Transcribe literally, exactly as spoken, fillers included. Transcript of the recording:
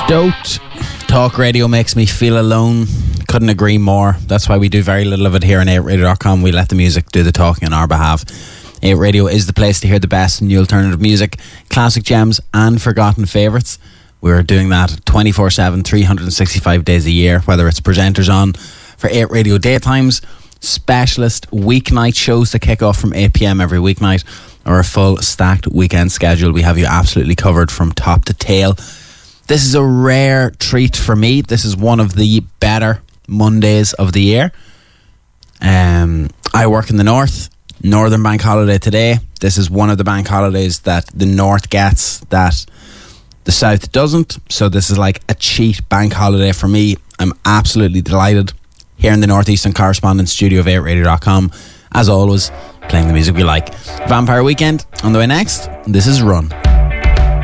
Stoked. Talk radio makes me feel alone. Couldn't agree more. That's why we do very little of it here on eight radio dot com. We let the music do the talking on our behalf. eight Radio is the place to hear the best new alternative music, classic gems and forgotten favourites. We're doing that twenty-four seven, three hundred sixty-five days a year, whether it's presenters on for eight Radio daytimes, specialist weeknight shows that kick off from eight p.m. every weeknight, or a full stacked weekend schedule. We have you absolutely covered from top to tail. This is a rare treat for me. This is one of the better Mondays of the year. Um, I work in the north. Northern bank holiday today. This is one of the bank holidays that the north gets that the south doesn't. So this is like a cheat bank holiday for me. I'm absolutely delighted. Here in the Northeastern Correspondent Studio of eight radio dot com. As always, playing the music we like. Vampire Weekend on the way next. This is Run.